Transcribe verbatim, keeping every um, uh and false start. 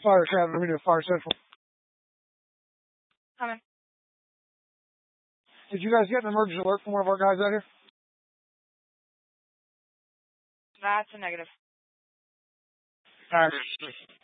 Fire Travis, we do Fire Central. Coming. Did you guys get an emergency alert from one of our guys out here? That's a negative. Alright.